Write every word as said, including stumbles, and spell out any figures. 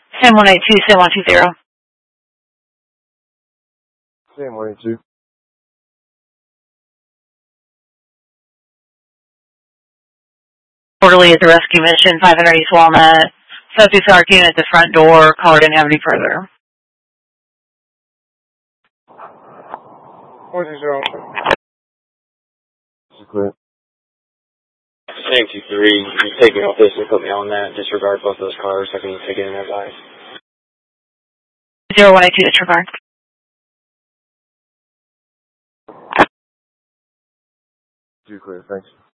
Sam one eight two, Sam one two zero. Sam one eight two. Orderly at the rescue mission, five hundred East Walnut. Subject's arguing at the front door. Caller didn't have any further. Four two zero. This is clear. Sam two three, you take me off this and put me on that. Disregard both of those cars. I can take it in advice. Zero one eight two, disregard. Two clear, thanks.